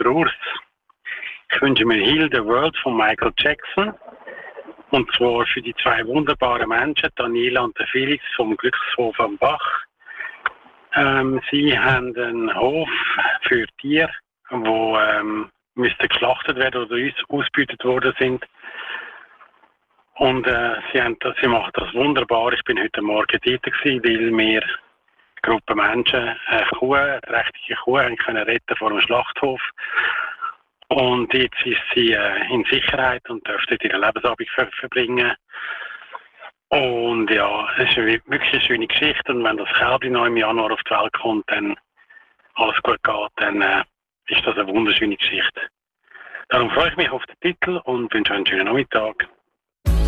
der Urs. Ich wünsche mir Heal the World von Michael Jackson. Und zwar für die zwei wunderbaren Menschen, Daniela und der Felix vom Glückshof am Bach. Sie haben einen Hof für Tiere, wo müssten geschlachtet werden oder ausgebeutet worden sind. Und sie machen das wunderbar. Ich bin heute Morgen dort gewesen, weil wir eine Gruppe Menschen eine trächtige Kuh haben können retten vor dem Schlachthof. Und jetzt ist sie in Sicherheit und dürfte ihre Lebensabend verbringen. Und ja, es ist wirklich eine schöne Geschichte. Und wenn das Kälbchen noch im Januar auf die Welt kommt, dann alles gut geht, dann ist das eine wunderschöne Geschichte. Darum freue ich mich auf den Titel und wünsche einen schönen Nachmittag.